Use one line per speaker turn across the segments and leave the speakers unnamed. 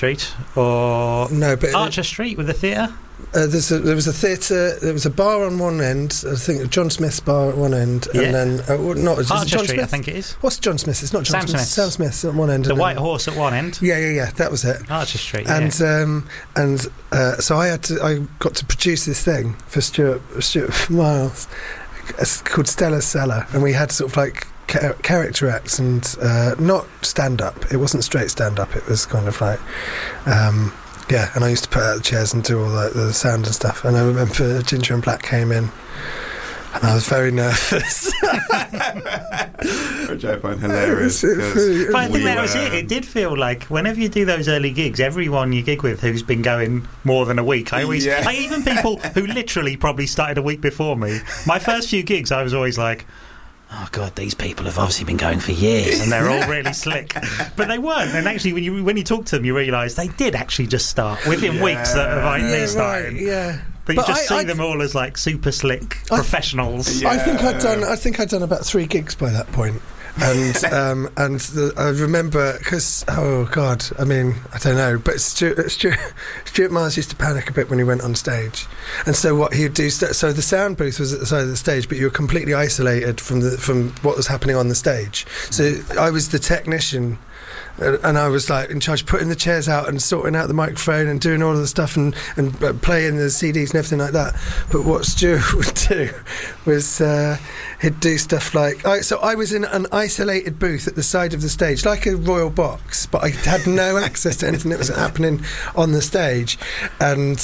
Street or
no, but
Archer Street with the theatre.
There was a theatre. There was a bar on one end. I think John Smith's bar at one end, and then
Archer
John
Street.
Smith?
I think it is.
What's John Smith? It's not John
Sam
Smith.
Smith's.
Sam Smith's at one end.
The White Horse at one end.
Yeah. That was it.
Archer Street.
And so I got to produce this thing for Stuart Miles. It's called Stella's Cellar, and we had sort of like character acts and not stand up. It wasn't straight stand up. It was kind of like. And I used to put out the chairs and do all the sound and stuff. And I remember Ginger and Black came in, and I was very nervous.
Which I find hilarious.
But I think that was it. It did feel like whenever you do those early gigs, everyone you gig with who's been going more than a week, even people who literally probably started a week before me. My first few gigs, I was always like, oh God, these people have obviously been going for years and they're all really slick. But they weren't. And actually, when you talk to them, you realise they did actually just start within weeks that they started.
Right, yeah.
But you just see them all as like super slick professionals.
I think I'd done about 3 gigs by that point. And I remember because I don't know, but Stuart Miles used to panic a bit when he went on stage, and so what he'd do. So the sound booth was at the side of the stage, but you were completely isolated from what was happening on the stage. So I was the technician. And I was like in charge of putting the chairs out and sorting out the microphone and doing all of the stuff and playing the CDs and everything like that. But what Stuart would do was he'd do stuff like so I was in an isolated booth at the side of the stage, like a royal box, but I had no access to anything that was happening on the stage. And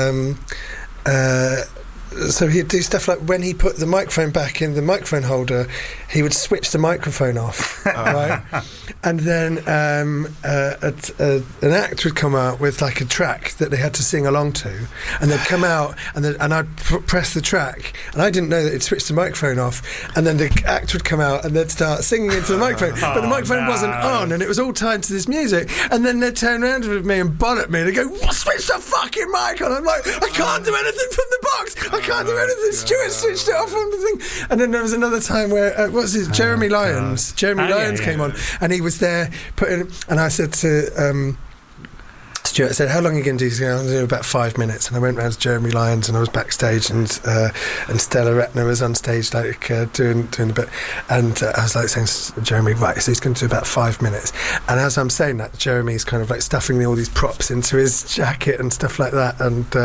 so he'd do stuff like when he put the microphone back in the microphone holder, he would switch the microphone off, right? And then an act would come out with like a track that they had to sing along to, and they'd come out and I'd press the track, and I didn't know that it'd switched the microphone off, and then the act would come out and they'd start singing into the microphone, but the microphone wasn't on, and it was all timed to this music, and then they'd turn around with me and bonnet me, and they'd go, switch the fucking mic on. I'm like, I can't do anything from the box. I can't do anything. Stuart switched it off on the thing. And then there was another time where Jeremy Lyons came on, and he was there and I said to Stuart, I said, how long are you going to do? He said, I'm going to do about 5 minutes. And I went round to Jeremy Lyons, and I was backstage, and Stella Retner was on stage, like doing a bit. And I was like saying to Jeremy, right, so he's going to do about 5 minutes. And as I'm saying that, Jeremy's kind of like stuffing all these props into his jacket and stuff like that.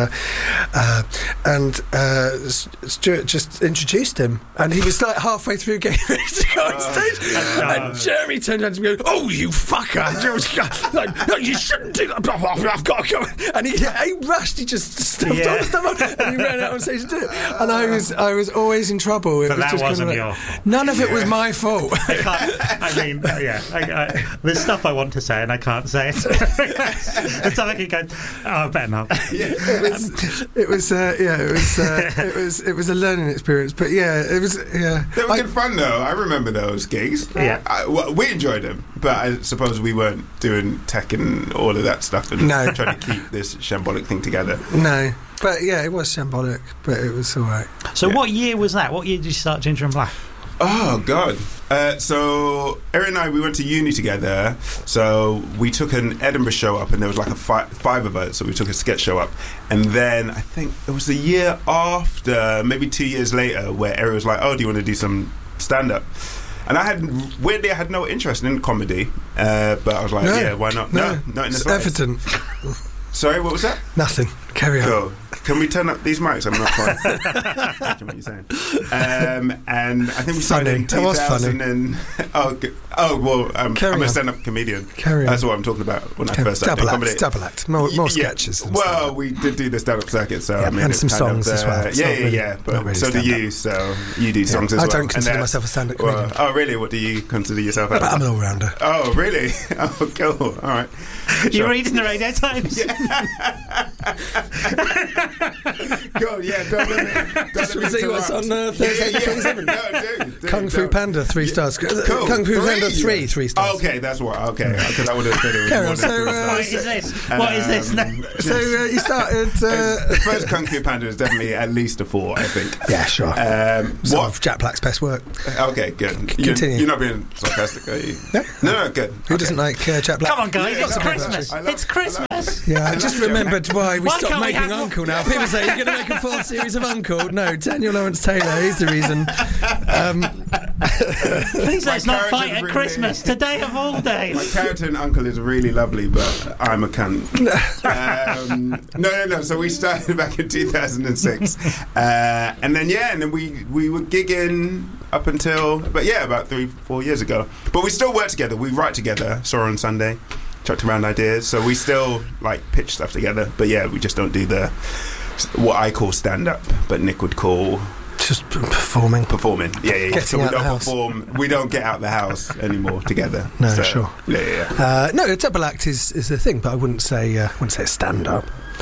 And Stuart just introduced him, and he was like halfway through getting ready to go on stage. And Jeremy turned around to me and goes, oh, you fucker! Like, no, you shouldn't do that. I've got to go. And he rushed. He just stuffed on stuff on, and he ran out on stage to do it. And I was always in trouble.
But that wasn't your fault.
None of it was my fault.
There's stuff I want to say and I can't say it. There's stuff I can go, I better not.
It was a learning experience. But it was.
They were good fun though. I remember those gigs.
Yeah,
we enjoyed them, but I suppose we weren't doing tech and all of that stuff. And trying to keep this shambolic thing together.
No, but it was shambolic, but it was all right.
So what year was that? What year did you start Ginger and Black?
Oh God! So Erin and I, we went to uni together. So we took an Edinburgh show up, and there was like a five of us. So we took a sketch show up, and then I think it was the year after, maybe 2 years later, where Erin was like, "Oh, do you want to do some stand-up?" And I had no interest in comedy, but I was like, yeah, why not? No, not in the slightest.
Evident.
Sorry, what was that?
Nothing. Carry on.
Cool. Can we turn up these mics? I'm not quite what you're saying. And I think we started in 2000 and I'm a stand-up comedian. That's what I'm talking about when I first started doing comedy.
Double act. More sketches.
Well, we did do the stand-up circuit, so I mean,
and some songs as well.
Yeah. But really so do you. So you do songs as well.
I don't consider myself a stand-up comedian.
Oh, really? What do you consider yourself?
I'm an all-rounder.
Oh, really? Oh, cool. All right.
You're reading the Radio Times.
God, don't let me
see what's on Thursday the 27th.
No,
Kung Fu Panda, 3 stars.
Cool.
Kung Fu Panda Three stars.
Oh, okay, that's what. Okay, because I would have said it was
Carry
more
on,
than
so,
3 stars.
What is this? What is this now?
So you started.
The first Kung Fu Panda is definitely at least a 4, I think.
Yeah, sure. Some
What?
of Jack Black's best work.
Okay, good.
Continue.
You're not being sarcastic, are you?
No.
Good.
Who
Okay.
doesn't like Jack Black?
Come on, guys,
Yeah,
it's
I love
Christmas.
that.
It's Christmas.
Yeah, I just remembered why we
Why
stopped
can't we
making
have
Uncle now. People say, you're going to make a 4th series of Uncle. No, Daniel Lawrence Taylor, he's the reason.
Please let's not
character's
fight at
really-
Christmas. Today of all
My
days.
character and uncle is really lovely, but I'm a cunt. No. So we started back in 2006, and then we were gigging up until, about 3-4 years ago. But we still work together. We write together. Saw on Sunday, chucked around ideas. So we still pitch stuff together. But we just don't do what I call stand up, but Nick would call.
Just performing.
Yeah.
Getting
So we
out the
don't
house.
perform. We don't get out the house anymore together.
No,
So,
sure.
Yeah.
No, a double act is a thing, but I wouldn't say stand up.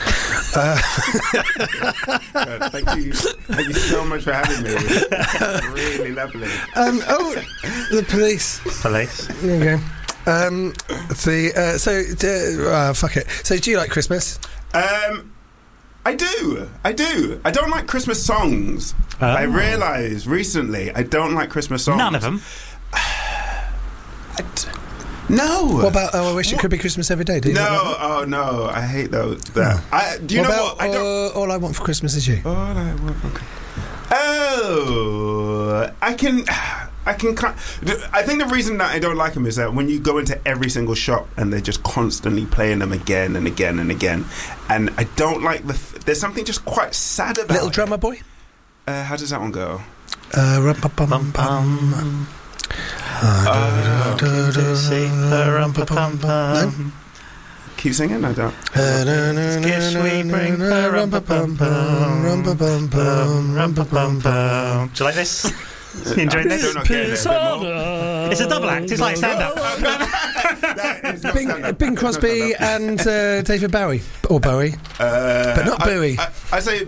Thank you so much for having me. Really lovely.
The police.
Police.
There you go. Fuck it. So, do you like Christmas?
I do. I don't like Christmas songs.
Oh.
I realised recently I don't like Christmas songs.
None of them.
No.
What about I Wish It Could Be Christmas Every Day? Do you like that?
Oh no, I hate those. Do you know
about
what? I don't.
All I Want for Christmas Is You?
I can. I think the reason that I don't like them is that when you go into every single shop and they're just constantly playing them again and again and again, and I don't like there's something just quite sad about
Little
it.
Drummer Boy?
How does that one go?
Bum-bum.
No?
Keep singing. I don't.
Gifts we bring. Rum-pa-bum-bum. Do you like this? You enjoying
I'm still
this?
not getting it a bit more.
It's a double act. It's like stand up.
That is not stand-up.
Bing Crosby and David Bowie. Or Bowie. But not Bowie.
I say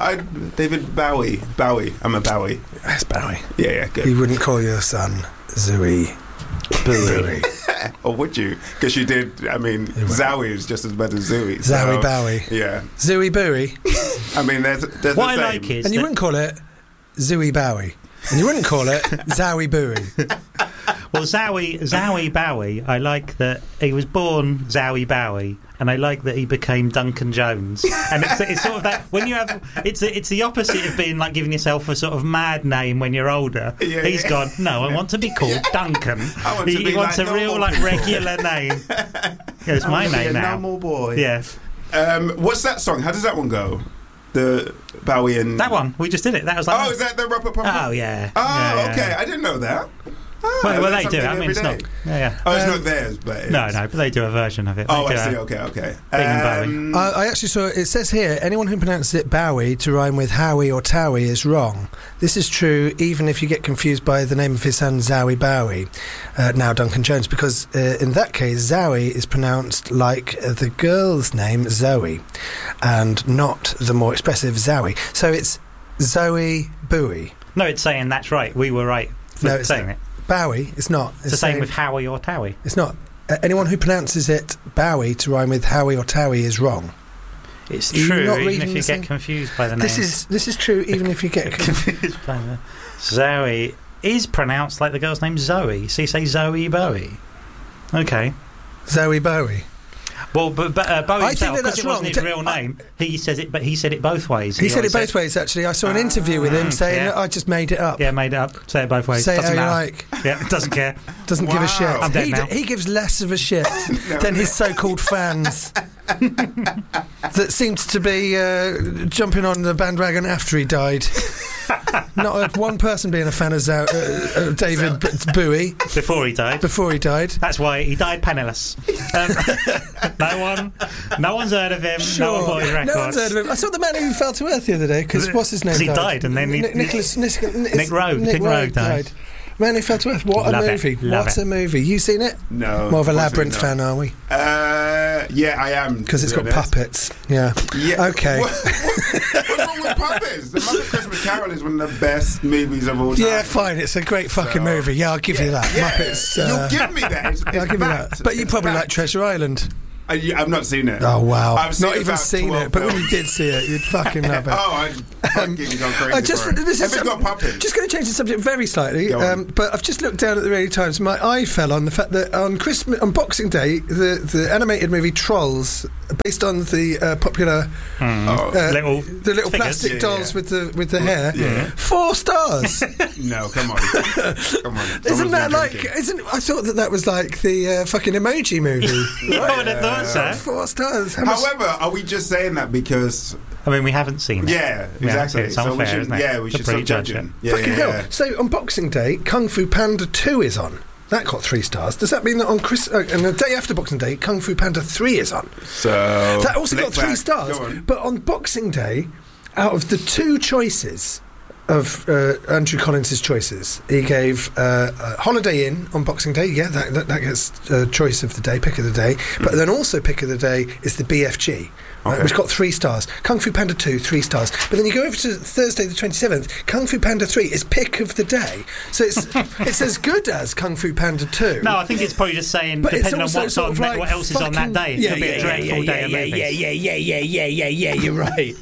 David Bowie. I'm a Bowie.
That's Bowie.
Yeah, good.
You wouldn't call your son Zooey Bowie.
Or would you? Because you did. I mean, Zowie is just as bad as Zooey.
Zowie Bowie.
Yeah.
Zooey Bowie.
I mean, there's
What I
the same.
like is
And you
that-
wouldn't call it Zooey Bowie. And you wouldn't call it Zowie Bowie.
Well, Zowie Bowie, I like that he was born Zowie Bowie, and I like that he became Duncan Jones. And it's sort of that when you have it's the opposite of being like giving yourself a sort of mad name when you're older.
Yeah,
He's
yeah.
gone. No, I want to be called Duncan.
I want to
He
be
wants
like
a real
normal people.
regular name. Yeah, it's my name
a
now.
normal boy.
Yeah,
What's that song? How does that one go? The Bowie and
that one we just did it. That was like.
Oh, is that the Rubber Pump?
Oh yeah.
Oh,
Yeah, yeah.
okay. I didn't know that.
Well,
I learn
they do it.
something
I mean,
every
it's not.
day.
Yeah.
Oh, it's not theirs, but it's...
No, but they do a version of it.
Oh,
They
I
do
see.
a-
Okay.
Bing and Bowie.
I actually saw it says here anyone who pronounces it Bowie to rhyme with Howie or Towie is wrong. This is true even if you get confused by the name of his son Zowie Bowie, now Duncan Jones, because in that case Zowie is pronounced like the girl's name Zoe and not the more expressive Zowie. So it's Zoe Bowie.
No, it's saying that's right. We were right for
No, it's
saying it.
Bowie, it's not.
It's the same with Howie or Towie.
It's not. Anyone who pronounces it Bowie to rhyme with Howie or Towie is wrong.
It's
Are you
true,
not
even
reading
if you
this
get
in?
confused by the name.
This is true even if you get
confused by the Zoe is pronounced like the girl's name Zoe. So you say Zoe Bowie. Okay.
Zoe Bowie.
Well, but Bowie
I
himself,
think
because
that's
it wasn't
wrong.
his real name, he says it, but he said it both ways.
He said it
always
both ways, actually. I saw an interview with him saying,
yeah.
I just made it up.
Yeah, made it up. Say it both ways.
Say it
Doesn't
how you
matter.
like.
Yeah, doesn't care.
Doesn't give a shit.
I'm dead now.
He gives less of a shit than his so-called fans that seemed to be jumping on the bandwagon after he died. Not one person being a fan of David Bowie
Before he died.
before he died.
That's why he died penniless. No one's heard of him. No one bought his records.
No one's heard of him. I saw the man who fell to earth the other day because what's his name?
Because he died and then
Nick
Rogue. Nick Rogue died.
Man Who Fell to Earth. What
Love
a
it.
movie.
Love
What
it.
a movie. You seen it?
No.
More of a
unfortunately
Labyrinth
not.
fan, are we?
Yeah, I am.
Because it's
to
got
be honest.
puppets. Yeah.
Yeah.
Okay.
What's wrong with puppets? The Muppet Christmas Carol is one of the best movies of all time.
Yeah, fine. It's a great fucking movie. Yeah, I'll give you that.
Yeah.
Muppets.
You'll give me that. It's
I'll give you that.
fact.
But you
It's
probably
fact.
like Treasure Island.
I've not seen it.
Oh, wow.
I've seen
Not even
about
seen
12
it, but when
films.
you did see it, you'd fucking love it.
Oh, I'd fucking go crazy
I just,
for it.
this
Have
is
it got puppets?
just going to change the subject very slightly,
Go on.
but I've just looked down at the Radio Times. My eye fell on the fact that on Boxing Day, the animated movie Trolls, based on the popular
Little
the little
figures.
plastic
Yeah,
dolls
yeah.
with the hair, 4 stars.
No, come on. Come on.
Isn't
Someone's
that
been
like?
drinking.
I thought that was like the fucking Emoji movie.
I would have thought so.
4 stars. How much-
However, are we just saying that because...
I mean, we haven't seen it.
Yeah, exactly.
It's
So
unfair,
we should,
isn't it?
yeah, we
To
should stop
prejudge
judging.
it.
Yeah,
Fucking hell. So on Boxing Day, Kung Fu Panda 2 is on. That got 3 stars. Does that mean that on and the day after Boxing Day, Kung Fu Panda 3 is on?
So
That also got
flick
3
back.
stars.
Go on.
But on Boxing Day, out of the 2 choices of Andrew Collins' choices, he gave Holiday Inn on Boxing Day. Yeah, that gets choice of the day, pick of the day. But then also pick of the day is the BFG.
Okay.
Which got 3 stars. Kung Fu Panda 2, 3 stars. But then you go over to Thursday the 27th, Kung Fu Panda 3 is pick of the day. So it's as good as Kung Fu Panda 2.
No, I think it's probably just saying,
But it's
depending on
also
what's
sort
on,
of like
what else is on that day. It could be a dreadful day of movies.
Yeah, you're right.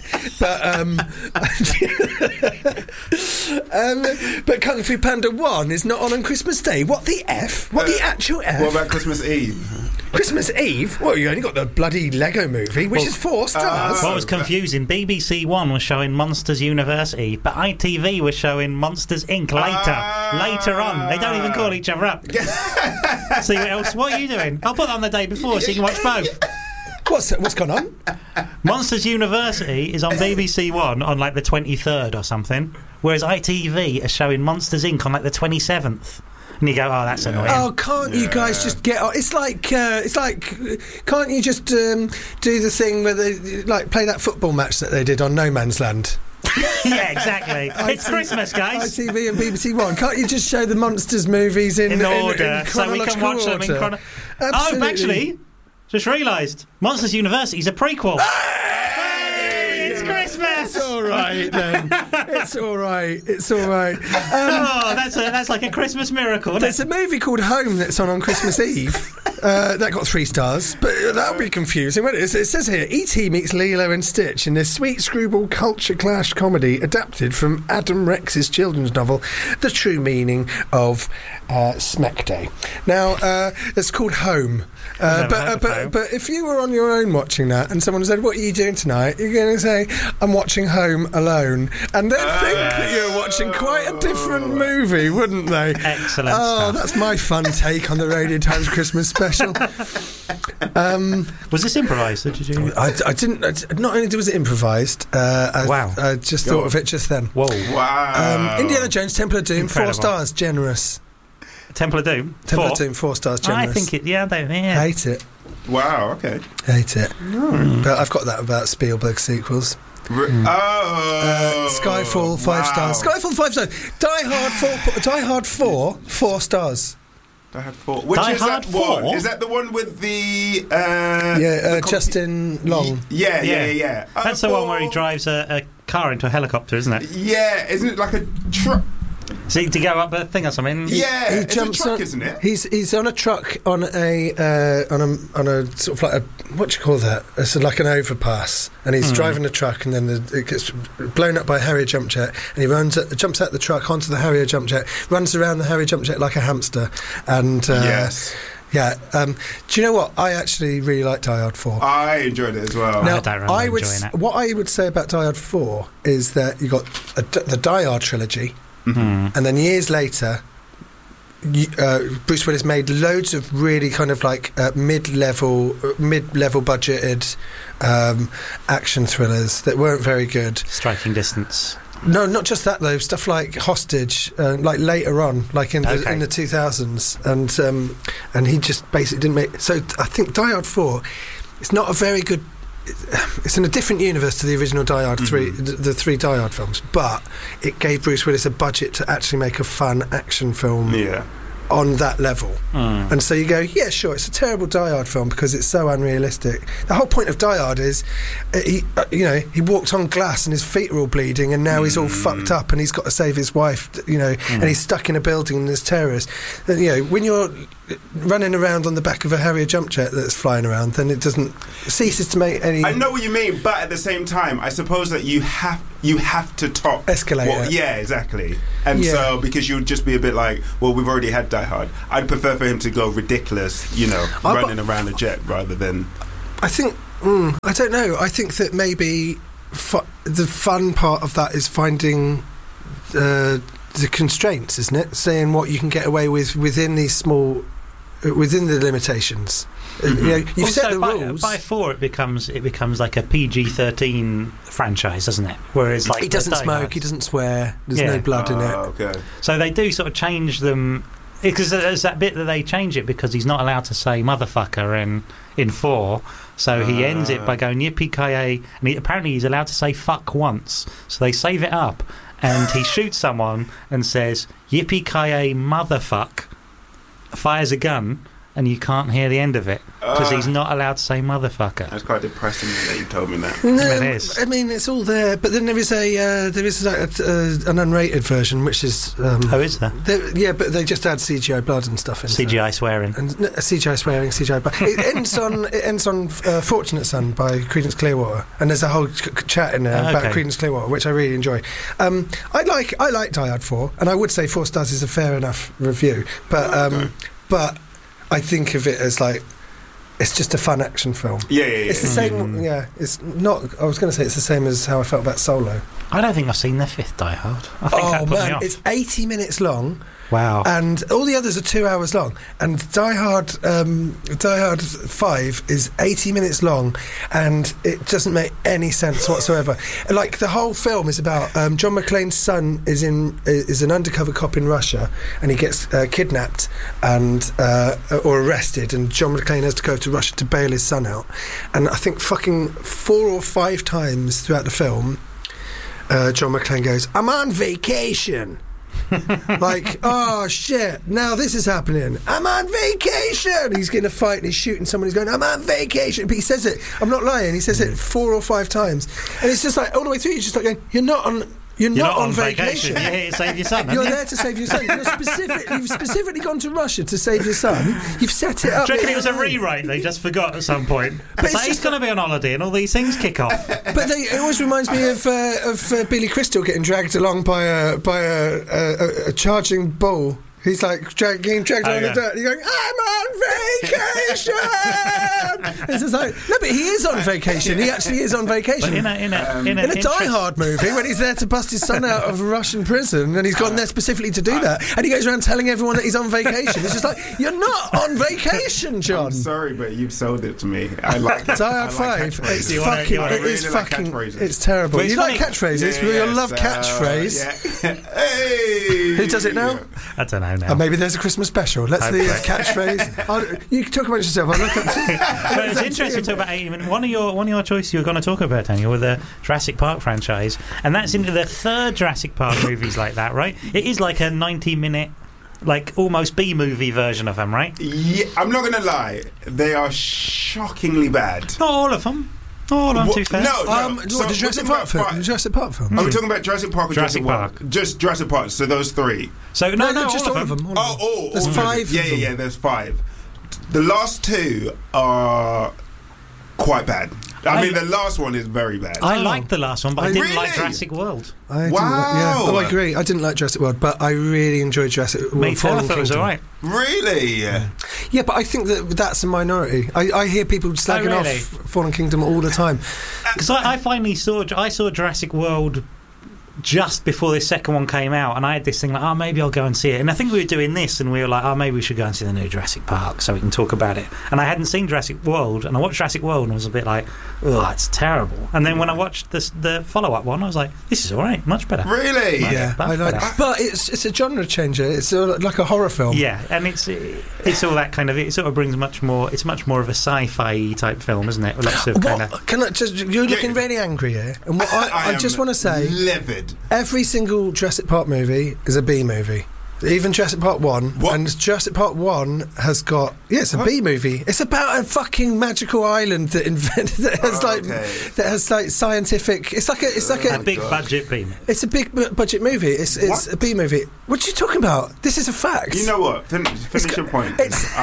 But Kung Fu Panda 1 is not on Christmas Day. What the F? What the actual F?
What about Christmas Eve?
Christmas Eve? Well, you only got the bloody Lego movie, which is 4 stars.
What was confusing, BBC One was showing Monsters University, but ITV was showing Monsters Inc. later on. They don't even call each other up. See what else? What are you doing? I'll put it on the day before so you can watch both.
What's gone on?
Monsters University is on BBC One on like the 23rd or something, whereas ITV are showing Monsters Inc. on like the 27th. And you go, oh, that's annoying.
Oh, can't you guys just get on? It's like, can't you just do the thing where they like play that football match that they did on No Man's Land?
Yeah, exactly. It's Christmas, guys.
ITV and BBC One. Can't you just show the Monsters movies in
order, so we can
chronological
watch them in
order?
Oh,
Absolutely.
actually, just realised, Monsters University is a prequel. Hey, it's Christmas.
It's all right then. It's all right. It's all right.
Oh, that's like a Christmas miracle, isn't
There's
it?
a movie called Home that's on Christmas Eve. That got 3 stars, but that'll be confusing. Won't it? It says here, E.T. meets Lilo and Stitch in this sweet screwball culture clash comedy adapted from Adam Rex's children's novel, The True Meaning of Smack Day. Now, it's called Home. But if you were on your own watching that and someone said, what are you doing tonight? You're going to say, I'm watching Home alone. And they'd think that you're watching quite a different movie, wouldn't they?
Excellent
Oh,
stuff.
that's my fun take on the Radio Times Christmas special.
Was this improvised? Or did you?
I didn't. Not only was it improvised,
Wow.
I just thought of it just then.
Whoa.
Wow.
Indiana Jones, Temple of Doom,
Incredible.
4 stars, generous.
Temple of Doom?
Temple
4?
of Doom, 4 stars, generous.
I think it, yeah, yeah.
Hate it.
Wow, okay.
Hate it. But I've got that about Spielberg sequels. Skyfall, 5 stars. Skyfall, 5 stars. Die Hard 4, 4 stars.
Die Hard 4. Which
Die
is
Hard
that one?
4?
Is that the one with the...
Justin Long.
Yeah.
That's the one where he drives a car into a helicopter, isn't it?
Yeah, isn't it like a truck?
See, to go up a thing or something.
Yeah,
He
it's a
jumps
truck,
on,
isn't it?
He's on a truck on a sort of like a, what do you call that? It's like an overpass, and he's driving the truck, and then it gets blown up by a Harrier jump jet, and he jumps out the truck onto the Harrier jump jet, runs around the Harrier jump jet like a hamster, and
Yes.
yeah. Do you know what? I actually really like Die Hard 4.
I enjoyed it as well.
I don't remember enjoying it.
What I would say about Die Hard 4 is that you got the Die Hard trilogy. And then years later, Bruce Willis made loads of really kind of like mid-level budgeted action thrillers that weren't very good.
Striking Distance.
No, not just that though. Stuff like Hostage, like later on, like in the 2000s, and he just basically didn't make. So I think Die Hard 4, it's not a very good it's in a different universe to the original Die Hard 3, the 3 Die Hard films, but it gave Bruce Willis a budget to actually make a fun action film on that level. And so you go, yeah, sure, it's a terrible Die Hard film because it's so unrealistic. The whole point of Die Hard is he walked on glass and his feet are all bleeding, and now he's all fucked up and he's got to save his wife, and he's stuck in a building and there's terrorists. When you're running around on the back of a Harrier jump jet that's flying around, then it ceases to make any...
I know what you mean, but at the same time, I suppose that you have to top...
Escalate it.
Yeah, exactly. And so, because you would just be a bit like, well, we've already had Die Hard. I'd prefer for him to go ridiculous, running around a jet rather than...
I think... I don't know. I think that maybe the fun part of that is finding... the constraints, isn't it? Saying what you can get away with within these small... within the limitations. You've set the rules.
By 4 it becomes like a PG-13 franchise, doesn't it? Whereas like
he doesn't smoke, he doesn't swear, there's no blood in it.
Okay.
So they do sort of change them, because there's that bit that they change it because he's not allowed to say motherfucker in 4, so he ends it by going yippee-ki-yay, and apparently he's allowed to say fuck once, so they save it up and he shoots someone and says yippee-ki-yay motherfuck, fires a gun, and you can't hear the end of it because he's not allowed to say motherfucker.
That's quite depressing that you told me that.
No,
it is.
I mean, it's all there, but then there is an unrated version, which is...
is there?
Yeah, but they just add CGI blood and stuff in.
CGI swearing.
And CGI swearing, CGI blood. It ends on Fortunate Son by Creedence Clearwater, and there's a whole chat in there about Creedence Clearwater, which I really enjoy. I like Die Hard 4, and I would say 4 stars is a fair enough review, but I think of it as like it's just a fun action film.
Yeah.
It's the same. Yeah, it's not. I was going to say it's the same as how I felt about Solo.
I don't think I've seen the 5th Die Hard. I think that put me off.
It's 80 minutes long.
Wow.
And all the others are 2 hours long. And Die Hard 5 is 80 minutes long, and it doesn't make any sense whatsoever. Like, the whole film is about John McClane's son is an undercover cop in Russia, and he gets kidnapped and or arrested, and John McClane has to go to Russia to bail his son out. And I think fucking 4 or 5 times throughout the film, John McClane goes, "I'm on vacation." Like, oh shit, now this is happening. I'm on vacation. He's getting a fight and he's shooting someone. He's going, I'm on vacation. But he says it, I'm not lying, he says it 4 or 5 times. And it's just like, all the way through, you're just like going, You're not on vacation.
You're here to save your son.
You're there to save your son. You've specifically gone to Russia to save your son. You've set it up.
Do you reckon it was a rewrite they just forgot at some point? But he's going to be on holiday and all these things kick off.
But it always reminds me of Billy Crystal getting dragged along by a charging bull. He's like getting dragged on the dirt. He's going, I'm on vacation. It's just like, no, but he is on vacation. He actually is on vacation.
But in a
Die Hard movie, when he's there to bust his son out of a Russian prison, and he's gone there specifically to do that, and he goes around telling everyone that he's on vacation. It's just like, you're not on vacation, John.
I'm sorry, but you've sold it to me. I like it.
Die Hard 5. It's terrible.
But
you like catchphrases? You'll love catchphrase.
Hey,
who does it now?
I don't know now.
Maybe there's a Christmas special. Let's see his catchphrase. You can talk about yourself. I'll look up.
But it's interesting to talk about 80 minutes. One of your choices you were going to talk about, Daniel, with the Jurassic Park franchise, and that's into the 3rd Jurassic Park movies like that, right? It is like a 90-minute, like almost B-movie version of them, right?
Yeah, I'm not going to lie. They are shockingly bad.
Not all of them. Oh, not too fair.
No.
So the Jurassic Park film. The Jurassic Park film.
Are we talking about Jurassic Park or Jurassic Park? Just Jurassic Park. So those 3.
So no,
just all of them. There's 5.
Yeah. There's 5. The last 2 are quite bad. I mean, the last one is very bad.
I liked the last one, but I didn't like Jurassic World.
I agree. I didn't like Jurassic World, but I really enjoyed Jurassic World.
Me too. I thought it was all right.
Really?
Yeah, but I think that's a minority. I hear people slagging off Fallen Kingdom all the time.
Because I finally saw Jurassic World just before this second one came out, and I had this thing like, maybe I'll go and see it. And I think we were doing this, and we were like, maybe we should go and see the new Jurassic Park so we can talk about it. And I hadn't seen Jurassic World, and I watched Jurassic World, and I was a bit like, it's terrible. And then when I watched the follow-up one, I was like, this is all right, much better.
Really?
Yeah, I like it. But it's a genre changer. It's like a horror film.
Yeah, and it's all that kind of. It sort of brings much more. It's much more of a sci-fi type film, isn't it? Lots of kind of.
Can I just? You're looking really angry here, and what I just want to say,
livid.
Every single Jurassic Park movie is a B movie. Even Jurassic Park 1.
What?
And Jurassic Park 1 has got... Yeah, it's a B movie. It's about a fucking magical island that has like scientific... It's like a
big budget B movie.
It's a big budget movie. It's a B movie. What are you talking about? This is a fact.
You know what? Finish your point.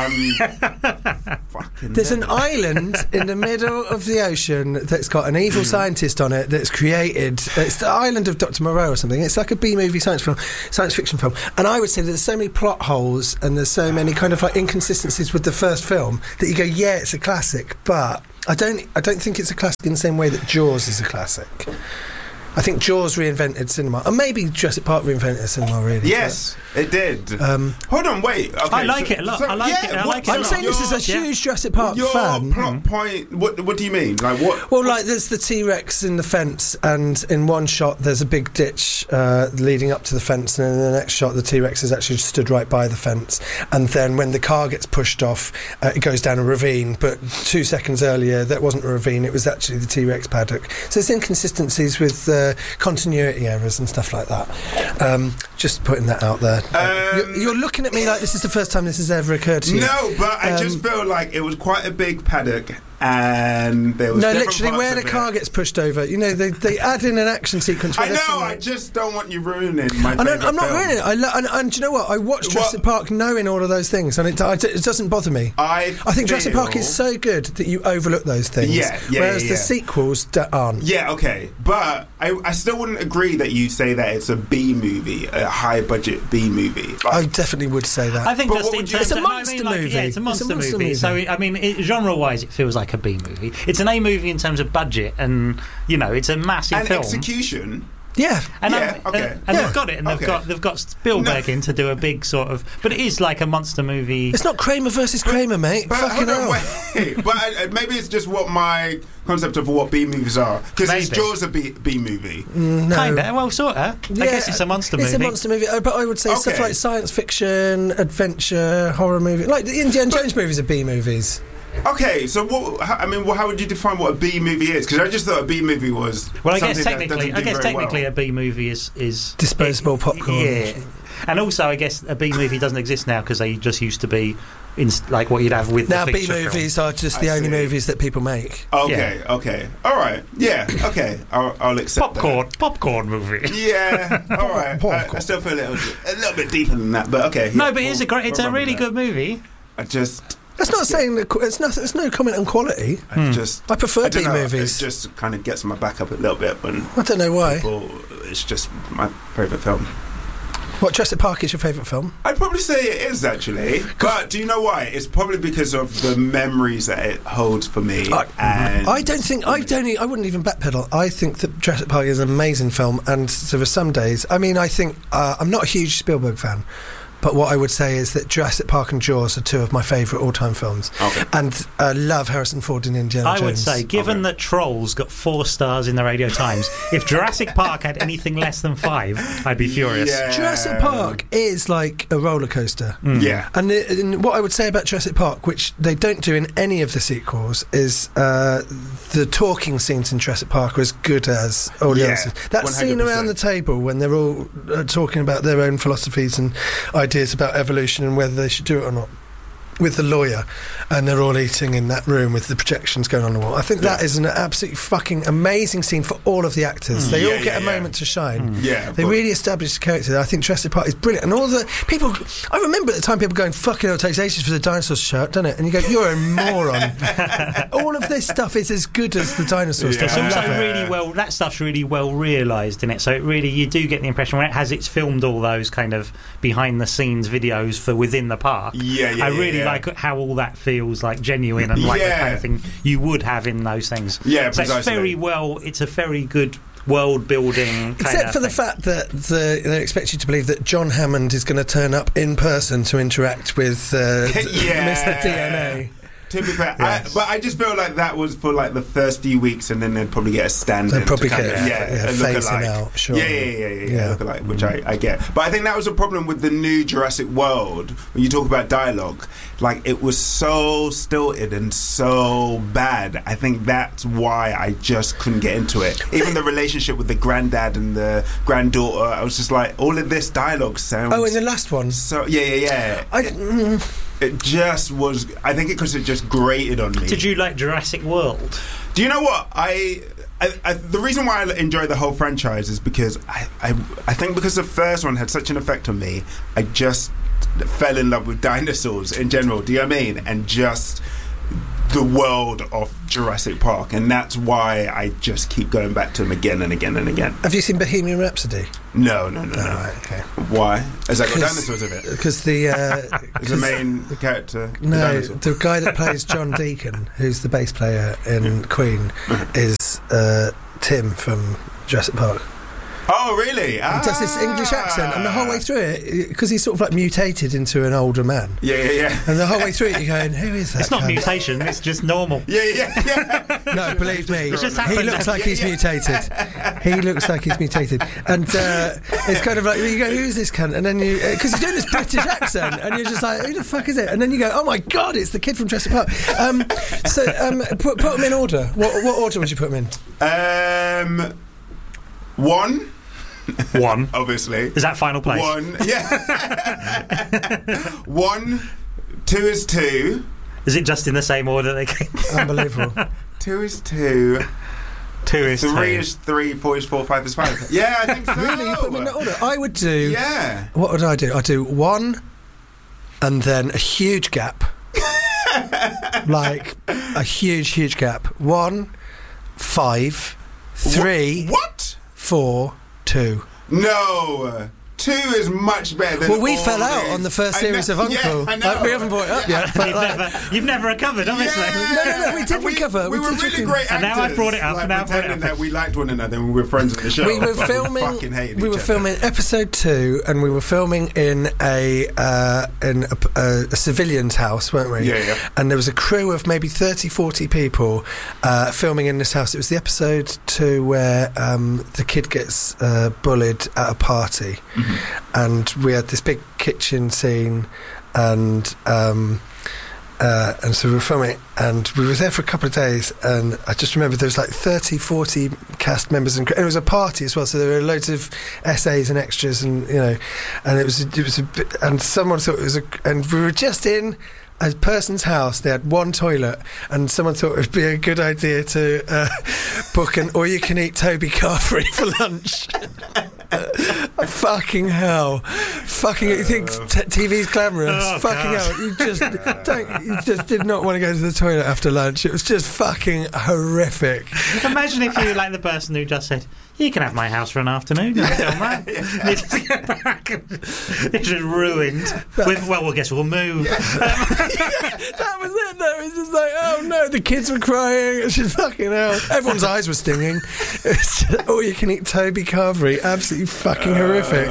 There's an island in the middle of the ocean that's got an evil scientist on it that's created... It's the island of Dr. Moreau or something. It's like a B movie science fiction film. And I would say there's so many plot holes and there's so many kind of like inconsistencies with the first film that you go, yeah, it's a classic, but I don't think it's a classic in the same way that Jaws is a classic. I think Jaws reinvented cinema, and maybe Jurassic Park reinvented cinema. Really,
yes, it did. Hold on, wait. Okay,
I like it a lot. I'm
saying this is a huge Jurassic Park fan.
Plot point. What do you mean? Like what?
Well, like there's the T-Rex in the fence, and in one shot there's a big ditch leading up to the fence, and in the next shot the T-Rex is actually stood right by the fence. And then when the car gets pushed off, it goes down a ravine. But 2 seconds earlier, that wasn't a ravine; it was actually the T-Rex paddock. So there's inconsistencies with continuity errors and stuff like that. Just putting that out there. You're looking at me like this is the first time this has ever occurred to you.
No, but I just feel like it was quite a big paddock, and there was
literally where the car gets pushed over. You know, they add in an action sequence.
I know. I just don't want you ruining my favourite
I'm not
film.
ruining it. And do you know what? I watched Jurassic Park knowing all of those things, and it doesn't bother me. I think Jurassic Park is so good that you overlook those things. Whereas the sequels aren't.
Yeah, okay, but I still wouldn't agree that you say that it's a B movie, a high budget B movie. Like,
I definitely would say that.
I think
it's a monster movie.
Yeah, it's a monster movie. So I mean, genre-wise, it feels like a B movie. It's an A movie in terms of budget, and you know, it's a massive film.
Execution.
Yeah,
and they've got it, and they've got Spielberg in to do a big sort of, but it is like a monster movie.
It's not Kramer versus Kramer, mate.
But
fucking hell.
But maybe it's just what my concept of what B movies are, because it's Jaws a B movie.
No.
Kinda, well, sorta. Yeah, I guess it's a monster movie.
It's a monster movie, but I would say stuff like science fiction, adventure, horror movie, like the Indiana Jones movies are B movies.
Okay, so how would you define what a B movie is? Because I just thought a B movie was.
Well, I guess technically, a B movie is
disposable popcorn.
Yeah, and also I guess a B movie doesn't exist now because they just used to be like what you'd have with
now.
The
B movies are just the only movies that people make.
Okay, okay, all right, yeah, okay, I'll accept
popcorn movie.
Yeah, all right. I still feel a little bit deeper than that, but okay.
No, but it's a really good movie.
That's not saying that it's no comment on quality. I prefer B movies.
It just kind of gets my back up a little bit when
I don't know why.
It's just my favourite film.
What, Jurassic Park is your favourite film?
I'd probably say it is, actually. But do you know why? It's probably because of the memories that it holds for me. I wouldn't even backpedal. I think that Jurassic Park is an amazing film, and there are some days. I mean, I think I'm not a huge Spielberg fan. But what I would say is that Jurassic Park and Jaws are two of my favourite all-time films. Okay. And I love Harrison Ford in Indiana Jones.
I would say, given that Trolls got 4 stars in the Radio Times, if Jurassic Park had anything less than 5, I'd be furious.
Yeah. Jurassic Park is like a roller coaster.
Yeah.
And what I would say about Jurassic Park, which they don't do in any of the sequels, is the talking scenes in Jurassic Park are as good as all the others. That 100%. Scene around the table when they're all talking about their own philosophies and ideas about evolution and whether they should do it or not, with the lawyer, and they're all eating in that room with the projections going on the wall. I think that is an absolutely fucking amazing scene for all of the actors. They all get a moment to shine. They really establish the character. I think Jurassic Park is brilliant. And all the people, I remember at the time people going, fucking hell, it takes ages for the dinosaurs to show up, doesn't it? And you go, you're a moron. All of this stuff is as good as the dinosaur stuff.
It's also really well, that stuff's really well realised in it. So it really, you do get the impression when it has, it's filmed all those kind of behind the scenes videos for within the park. I really like how all that feels like genuine and like the kind of thing you would have in those things.
Yeah,
so
precisely.
it's very well. It's a very good, world building.
Except for the fact that they expect you to believe that John Hammond is going to turn up in person to interact with Mr. DNA.
To be fair, but I just feel like that was for like the first few weeks, and then they'd probably get a stand-in.
They'd probably get
a
phase him out. Sure.
Yeah. Look-alike, which I get. But I think that was a problem with the new Jurassic World. When you talk about dialogue, like it was so stilted and so bad. I think that's why I just couldn't get into it. Even the relationship with the granddad and the granddaughter, I was just like, all of this dialogue sounds.
Oh, in the last one.
So yeah. It just was. I think because it just grated on me.
Did you like Jurassic World?
Do you know what I the reason why I enjoy the whole franchise is because I think because the first one had such an effect on me, I just fell in love with dinosaurs in general. Do you know what I mean? And just the world of Jurassic Park, and that's why I just keep going back to them again and again and again.
Have you seen Bohemian Rhapsody?
No.
Right, okay.
Why? Has that got dinosaurs in it?
Because the
is the main character?
No, the guy that plays John Deacon, who's the bass player in Queen, is Tim from Jurassic Park.
Oh, really?
He does this English accent, and the whole way through it, because he's sort of like mutated into an older man.
Yeah.
And the whole way through it, you're going, who is that?
It's not mutation, it's just normal.
Yeah.
No, believe me,
It's just
he looks like he's mutated. He looks like he's mutated. And it's kind of like, you go, who is this cunt? And then you, because he's doing this British accent, and you're just like, who the fuck is it? And then you go, oh my God, it's the kid from Jurassic Park. Put them in order. What order would you put them in?
One, obviously.
Is that final place?
1, yeah. 1, 2 is 2.
Is it just in the same order they came?
Unbelievable.
2 is 2.
2 is 2.
3 is 3. 4 is 4. 5 is 5. Yeah, I think so.
Really? You put them in that order? I would do...
Yeah.
What would I do? I'd do 1 and then a huge gap. Like a huge gap. 1, 5, 3...
What?
4, 2.
No. 2 is much better than.
Well, we fell out on the first series of Uncle.
Yeah, I know.
We haven't brought it up yet. But
You've never recovered, obviously.
No, we did recover.
We were really great actors.
And now I've brought it up.
Like,
and now I've brought it up.
that we liked one another and we were friends of the show.
We were filming. We were filming episode 2, and we were filming in a civilian's house, weren't we?
Yeah.
And there was a crew of maybe 30, 40 people filming in this house. It was the episode 2 where the kid gets bullied at a party. Mm-hmm. And we had this big kitchen scene, and so we were filming, and we were there for a couple of days, and I just remember there was like 30, 40 cast members, and it was a party as well, so there were loads of essays and extras, and and it was a bit, and someone thought it was and we were just in a person's house. They had one toilet, and someone thought it would be a good idea to book an all-you-can-eat Toby Carvery for lunch. Fucking hell! You think TV's glamorous?
Oh,
fucking
God.
hell! You just did not want to go to the toilet after lunch. It was just fucking horrific.
Imagine if you were like the person who just said, "You can have my house for an afternoon." And film that. You just go back and it's just ruined. Well, guess we'll move.
That was it. Though. It was just like, oh no, the kids were crying. It's just fucking hell. Everyone's eyes were stinging. It's just, you can eat Toby Carvery. Absolutely fucking horrific.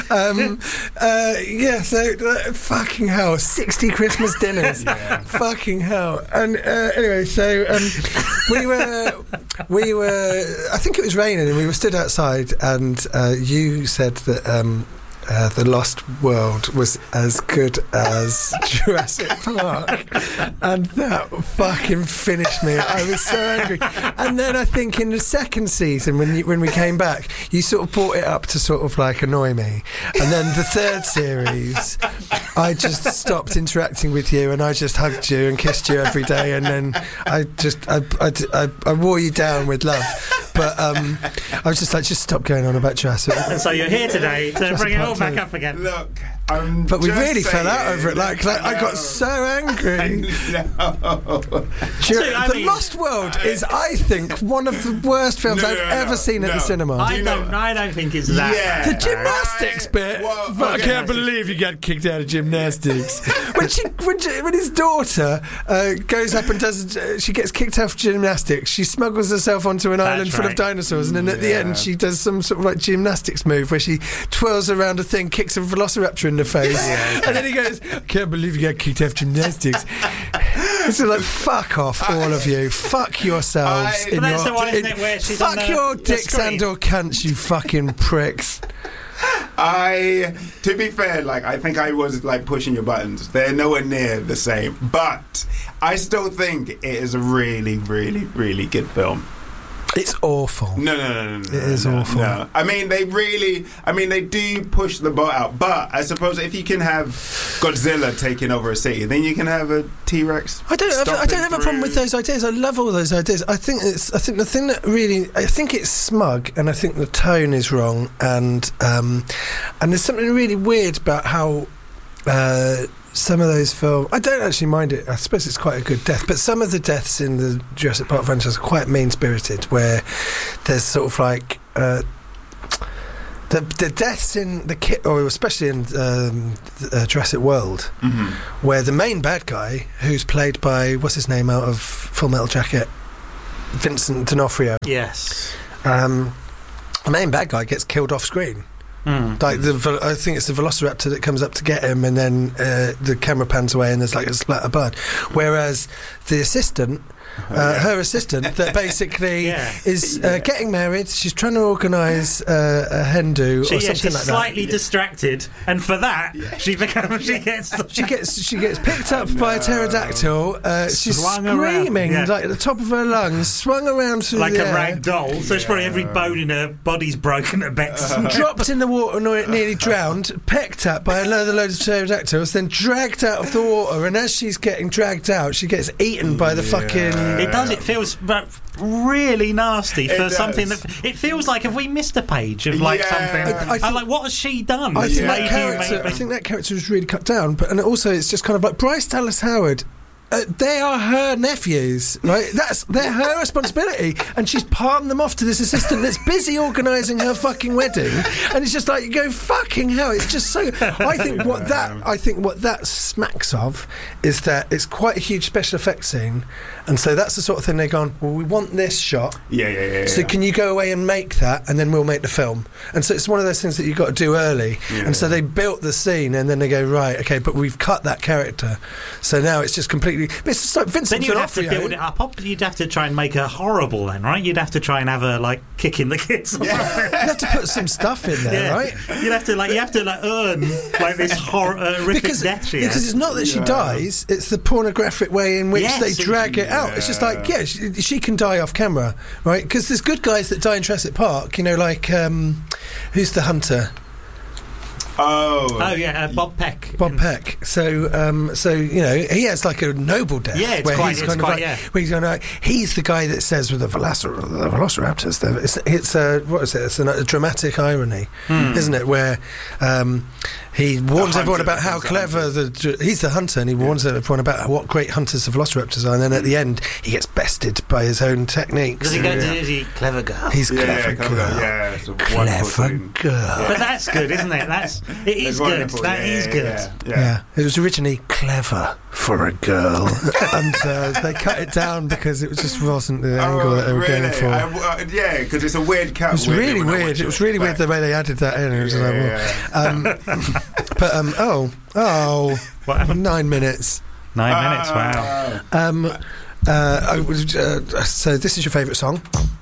So fucking hell. 60 Christmas dinners.
Yeah.
Fucking hell. And anyway, so we were. I think it was raining, and we were stood outside, and you said that. The Lost World was as good as Jurassic Park, and that fucking finished me. I was so angry. And then I think in the second season, when we came back, you sort of brought it up to sort of like annoy me. And then the third series, I just stopped interacting with you, and I just hugged you and kissed you every day, and then I wore you down with love. But I was just like, just stop going on about Jurassic.
And so you're here today to bring it all back up again.
Look,
But we really fell out over it. Like I got so angry. The Lost World is, I think, one of the worst films I've ever seen at the cinema.
I don't think it's that.
Yeah. The gymnastics bit. I can't believe you got kicked out of gymnastics. when his daughter goes up and she gets kicked out of gymnastics, she smuggles herself onto an island full of dinosaurs, and then at the end she does some sort of like gymnastics move where she twirls around a thing, kicks a velociraptor in the face, and then he goes, I can't believe you got kicked out of gymnastics. It's like, fuck off, all of you. Fuck yourselves. Fuck your dicks and or cunts, you fucking pricks.
To be fair, like, I think I was like pushing your buttons. They're nowhere near the same, but I still think it is a really, really, really good film.
It's awful.
No.
It is awful.
No. I mean, they do push the boat out. But I suppose if you can have Godzilla taking over a city, then you can have a T-Rex.
I don't have a problem with those ideas. I love all those ideas. I think the thing that really, I think it's smug, and I think the tone is wrong, and there's something really weird about how. Some of those films, I don't actually mind it. I suppose it's quite a good death, but some of the deaths in the Jurassic Park franchise are quite mean-spirited, where there's sort of like the deaths in the kit, or especially in Jurassic World, where the main bad guy, who's played by what's his name out of Full Metal Jacket, Vincent D'Onofrio.
Yes.
The main bad guy gets killed off screen. Like I think it's the Velociraptor that comes up to get him, and then the camera pans away and there's like a splat of blood. Whereas the assistant, her assistant, that basically is getting married. She's trying to organise a hen do or something like that.
She's slightly distracted, and for that she
gets picked up by a pterodactyl. She's screaming like at the top of her lungs, swung around through
like
the
a rag doll. So it's probably every bone in her body's broken at bits.
Dropped in the water, nearly drowned, pecked at by another load of pterodactyls, then dragged out of the water. And as she's getting dragged out, she gets eaten by the fucking.
It does. It feels really nasty for something that it feels like. Have we missed a page of like something? I'm like, what has she done?
I think that character was really cut down, and also it's just kind of like Bryce Dallas Howard. They are her nephews, right? They're her responsibility, and she's palmed them off to this assistant that's busy organising her fucking wedding, and it's just like, you go fucking hell. It's just so. I think what that smacks of is that it's quite a huge special effects scene, and so that's the sort of thing they're going, well, we want this shot.
Yeah.
So can you go away and make that, and then we'll make the film. And so it's one of those things that you've got to do early. And so they built the scene, and then they go, right, okay, but we've cut that character, so now it's just completely. But it's just like Vincent
Then you'd have to build it up. You'd have to try and make her horrible then, right? You'd have to try and have her like kicking the kids. Or something.
You'd have to put some stuff in there, right?
You'd have to earn like this horrific death.
Because it's not that she dies; it's the pornographic way in which they drag it out. It's just like, she can die off camera, right? Because there's good guys that die in Jurassic Park. You know, like who's the hunter?
Bob Peck.
Bob Peck. So you know, he has like a noble death.
Yeah,
where he's the guy that says with the Velociraptors. It's what is it? It's a dramatic irony, isn't it? Where he warns everyone about how clever he's the hunter, and he warns everyone about what great hunters the Velociraptors are, and then at the end he gets bested by his own techniques.
Does he go to clever girl?
He's clever girl.
Yeah, it's a
clever girl.
But that's good, isn't it? It is good. That is good.
Yeah. It was originally clever for a girl, and they cut it down because it just wasn't the angle that they were going for.
Because it's a weird cut.
It was really weird. It was really weird the way they added that in. It was but
what happened?
9 minutes.
9 minutes. Wow.
So this is your favourite song?